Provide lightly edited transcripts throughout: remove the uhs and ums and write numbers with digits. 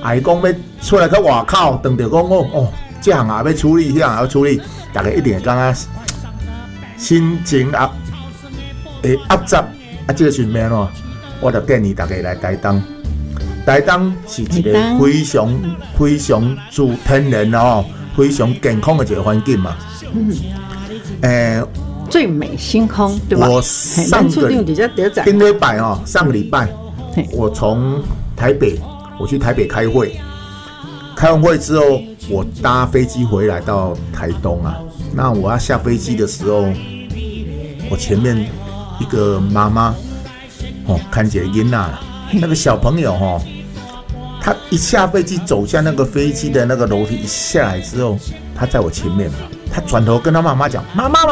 阿姨讲要出来去外口，等着讲哦，这项也要处理，那项也要处理，大家一定会感觉心情会压榨。这个时阵呢，我就建议大家来台东。台东是一个非常自天然哦，非常健康的一个环境嘛。 最美星空，对吧？ 我上个礼拜哦，上个礼拜我从台北，我去台北开会，开完会之后，我搭飞机回来到台东啊。那我要下飞机的时候，我前面一个妈妈看起来囡仔，那个小朋友他一下飞机走下那个飞机的那个楼梯，一下来之后，他在我前面嘛，他转头跟他妈妈讲：“妈妈，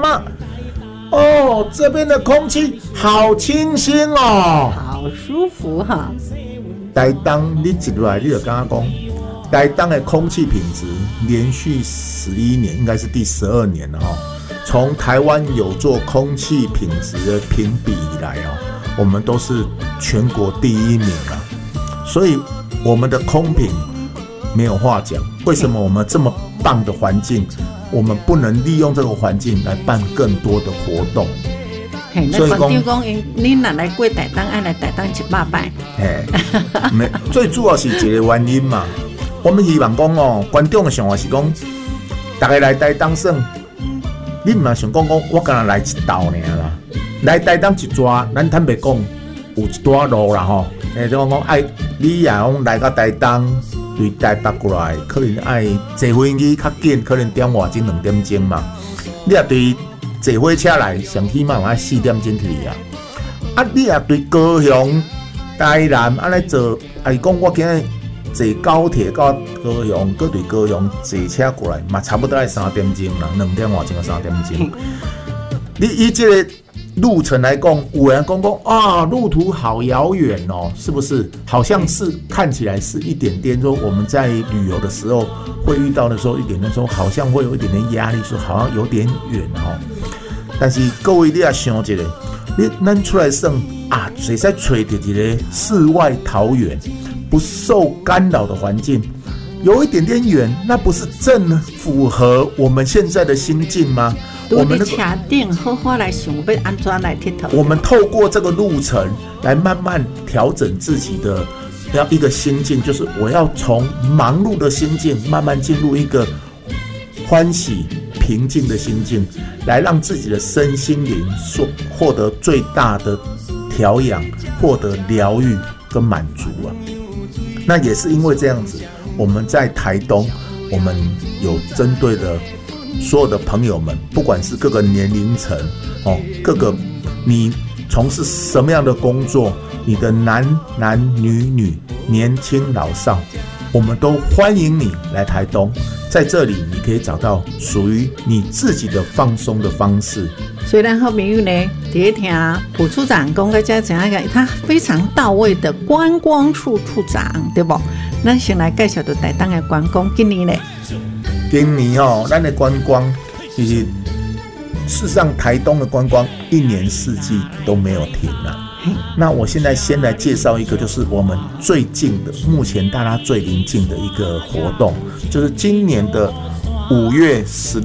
哦，这边的空气好清新哦， 好舒服哈。” 台东你一来你就跟他讲，台东的空气品质连续11年，应该是第12年了从台湾有做空气品质的评比以来我们都是全国第1名啊，所以我们的空品没有话讲。为什么我们这么棒的环境，我们不能利用这个环境来办更多的活动？ 所以讲，你若来过台东，爱来台东100摆。 最主要是一个原因嘛。我们希望讲观众的想法是讲，大家来台东耍，你唔想讲我敢若来一道尔啦。来台东一抓，咱坦白讲，有一段路啦就讲你也讲来到台东，对台北过来，可能爱坐飞机较紧，可能点外钟2点钟嘛。你也对坐火车来，上起码要4点钟去啊。你也对高雄、台南安尼坐，讲我今日坐高铁到高雄，搁对高雄坐车过来，嘛差不多要3点钟啦，2点外钟到3点钟。你以这个路程来讲，有人讲路途好遥远哦，是不是？好像是看起来是一点点，说我们在旅游的时候会遇到的时候，一点点说好像会有一点点压力，说好像有点远但是各位你也想一下，咱出来耍谁在找到一个世外桃源，不受干扰的环境，有一点点远，那不是正符合我们现在的心境吗？ 我们的卡定好好来想要安怎来佚佗。 我们透过这个路程来慢慢调整自己的一个心境，就是我要从忙碌的心境慢慢进入一个欢喜平静的心境，来让自己的身心灵获得最大的调养，获得疗愈跟满足啊。那也是因为这样子，我们在台东，我们有针对了所有的朋友们，不管是各个年龄层各个你从事什么样的工作，你的男女、年轻老少，我们都欢迎你来台东。在这里，你可以找到属于你自己的放松的方式。 所以咱好朋友呢，在听蒲处长讲个这样一个他非常到位的观光处处长，对不？咱先来介绍到台东的观光，今年呢？ 今年咱的观光其实事实上台东的观光一年四季都没有停啊。那我现在先来介绍一个，就是我们最近的，目前大家最临近的一个活动，就是今年的5月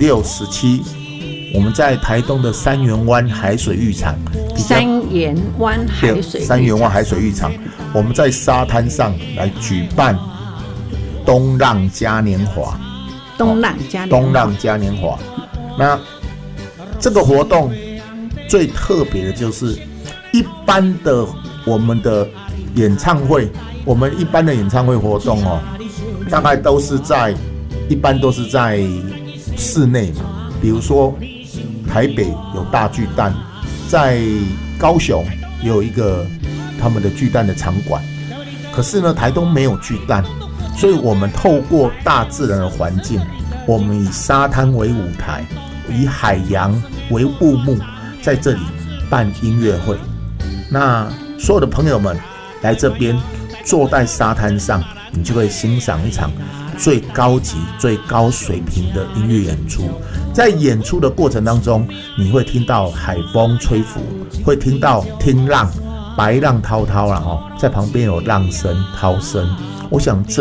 16、17，我们在台东的三元湾海水浴场。 三元湾海水浴场， 我们在沙滩上来举办东浪嘉年华。东浪嘉年华，那这个活动最特别的就是一般的我们的演唱会，我们一般的演唱会活动大概一般都是在室内嘛，比如说台北有大巨蛋，在高雄有一个他们的巨蛋的场馆，可是呢台东没有巨蛋，所以我们透过大自然的环境，我们以沙滩为舞台，以海洋为雾幕，在这里办音乐会。那所有的朋友们来这边坐在沙滩上，你就可以欣赏一场最高级、最高水平的音乐演出。在演出的过程当中，你会听到海风吹拂，会听浪，白浪滔滔在旁边有浪声、涛声。我想这